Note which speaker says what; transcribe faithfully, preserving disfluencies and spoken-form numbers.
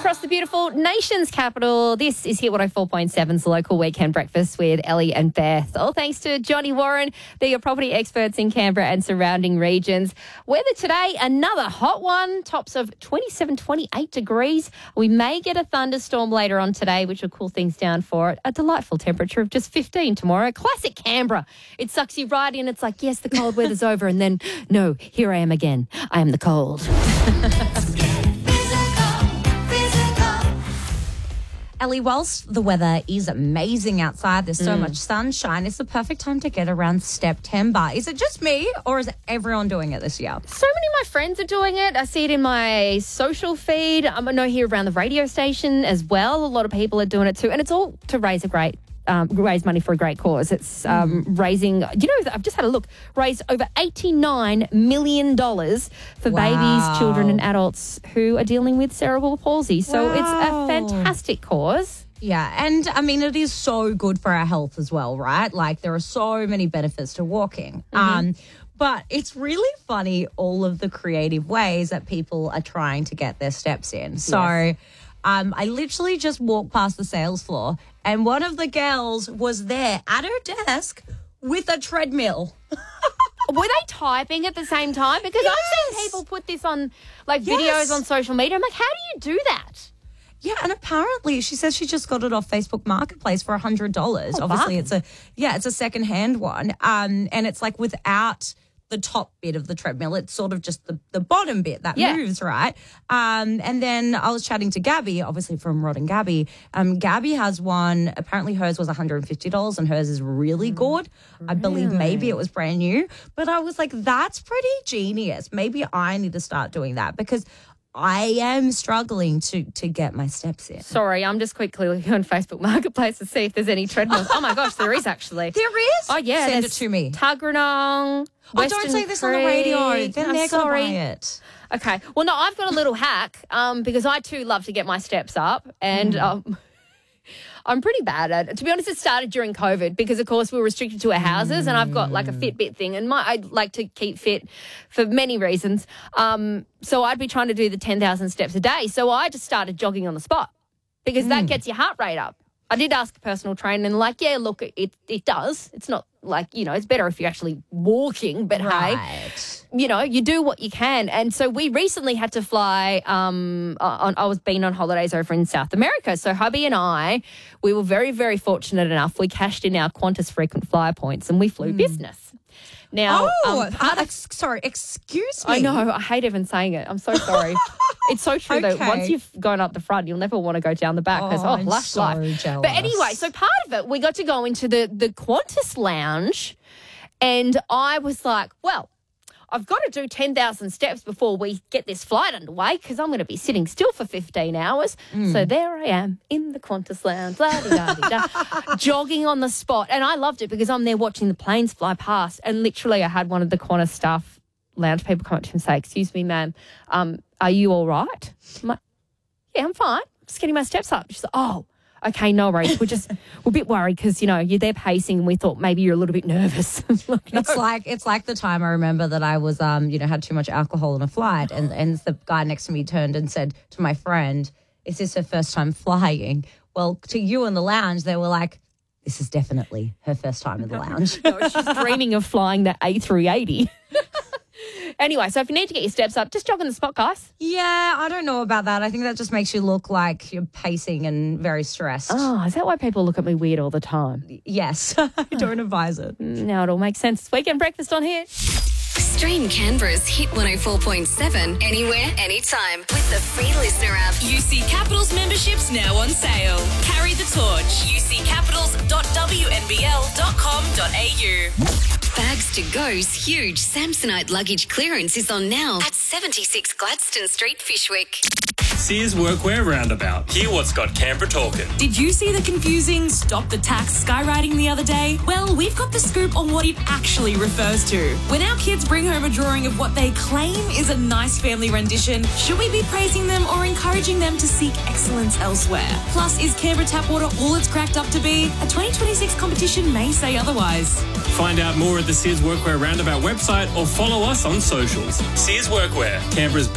Speaker 1: across the beautiful nation's capital. This is Hit one oh four point seven's local weekend breakfast with Ellie and Beth. All thanks to Johnny Warren. They're your property experts in Canberra and surrounding regions. Weather today, another hot one. Tops of twenty-seven, twenty-eight degrees. We may get a thunderstorm later on today, which will cool things down for it. A delightful temperature of just fifteen tomorrow. Classic Canberra. It sucks you right in. It's like, yes, the cold weather's over. And then, no, here I am again. I am the cold.
Speaker 2: Ellie, whilst the weather is amazing outside, there's so mm. much sunshine, it's the perfect time to get around September. Is it just me or is everyone doing it this year?
Speaker 1: So many of my friends are doing it. I see it in my social feed. Um, I know here around the radio station as well. A lot of people are doing it too. And it's all to raise a great Um, raise money for a great cause. It's um, mm. raising, you know, I've just had a look, raised over eighty-nine million dollars for
Speaker 2: wow.
Speaker 1: babies, children and adults who are dealing with cerebral palsy. So
Speaker 2: wow.
Speaker 1: it's a fantastic cause.
Speaker 2: Yeah, and I mean, it is so good for our health as well, right? Like there are so many benefits to walking. Mm-hmm. Um, but it's really funny, all of the creative ways that people are trying to get their steps in. So yes. um, I literally just walked past the sales floor and one of the girls was there at her desk with a treadmill.
Speaker 1: Were they typing at the same time? Because yes. I've seen people put this on, like, videos yes. on social media. I'm like, how do you do that?
Speaker 2: Yeah, and apparently she says she just got it off Facebook Marketplace for one hundred dollars.
Speaker 1: Oh,
Speaker 2: Obviously,
Speaker 1: wow.
Speaker 2: it's a yeah, it's a second-hand one. Um, and it's like without the top bit of the treadmill. It's sort of just the, the bottom bit that
Speaker 1: yeah.
Speaker 2: moves, right? Um, and then I was chatting to Gabby, obviously from Rod and Gabby. Um, Gabby has one. Apparently hers was one hundred fifty dollars and hers is really good. Really? I believe maybe it was brand new. But I was like, that's pretty genius. Maybe I need to start doing that because I am struggling to to get my steps in.
Speaker 1: Sorry, I'm just quickly looking on Facebook Marketplace to see if there's any treadmills. Oh, my gosh, there is actually.
Speaker 2: There is?
Speaker 1: Oh, yeah.
Speaker 2: Send it to me.
Speaker 1: Tuggeranong.
Speaker 2: Oh, don't say this on the radio. Then they're going to buy it.
Speaker 1: Okay. Well, no, I've got a little hack um, because I, too, love to get my steps up and mm. um, I'm pretty bad at it. To be honest, it started during COVID because, of course, we were restricted to our houses mm. and I've got, like, a Fitbit thing and my, I like to keep fit for many reasons. Um, so I'd be trying to do the ten thousand steps a day. So I just started jogging on the spot because mm. that gets your heart rate up. I did ask a personal trainer and like, yeah, look, it it does. It's not like, you know, it's better if you're actually walking, but
Speaker 2: right.
Speaker 1: hey, you know, you do what you can. And so we recently had to fly, um, on, I was being on holidays over in South America. So hubby and I, we were very, very fortunate enough. We cashed in our Qantas frequent flyer points and we flew mm. business. Now,
Speaker 2: oh,
Speaker 1: um, part
Speaker 2: uh,
Speaker 1: of,
Speaker 2: sorry, excuse me.
Speaker 1: I know, I hate even saying it. I'm so sorry. It's so true
Speaker 2: okay.
Speaker 1: that once you've gone up the front, you'll never want to go down the back because, oh,
Speaker 2: oh
Speaker 1: lush
Speaker 2: so
Speaker 1: life.
Speaker 2: Jealous.
Speaker 1: But anyway, so part of it, we got to go into the, the Qantas lounge and I was like, well, I've got to do ten thousand steps before we get this flight underway because I'm going to be sitting still for fifteen hours. Mm. So there I am in the Qantas lounge, la-di-da-di-da, jogging on the spot. And I loved it because I'm there watching the planes fly past and literally I had one of the Qantas staff lounge people come up to him and say, excuse me, ma'am, um, are you all right? I'm like, yeah, I'm fine. Just getting my steps up. She's like, oh, okay, no worries. We're just we're a bit worried because, you know, you're there pacing and we thought maybe you're a little bit nervous. Like, no.
Speaker 2: It's like it's like the time I remember that I was, um, you know, had too much alcohol on a flight and, and the guy next to me turned and said to my friend, is this her first time flying? Well, to you in the lounge, they were like, this is definitely her first time in the lounge.
Speaker 1: No, she's dreaming of flying the A three eighty. Anyway, so if you need to get your steps up, just jog on the spot, guys.
Speaker 2: Yeah, I don't know about that. I think that just makes you look like you're pacing and very stressed.
Speaker 1: Oh, is that why people look at me weird all the time?
Speaker 2: Yes. I don't advise it.
Speaker 1: Now it all makes sense. It's Weekend Breakfast on Hit.
Speaker 3: Stream Canberra's Hit one oh four point seven anywhere, anytime with the free Listener app.
Speaker 4: U C Capitals memberships now on sale. Carry the torch. u c capitals dot w n b l dot com dot a u.
Speaker 3: Bags to Go's huge Samsonite luggage clearance is on now at seventy-six Gladstone Street, Fishwick.
Speaker 5: Sears Workwear Roundabout. Hear what's got Canberra talking.
Speaker 4: Did you see the confusing stop the tax skywriting the other day? Well, we've got the scoop on what it actually refers to. When our kids bring home a drawing of what they claim is a nice family rendition, should we be praising them or encouraging them to seek excellence elsewhere? Plus, is Canberra tap water all it's cracked up to be? A twenty twenty-six competition may say otherwise.
Speaker 5: Find out more at the Sears Workwear Roundabout website or follow us on socials. Sears Workwear, Canberra's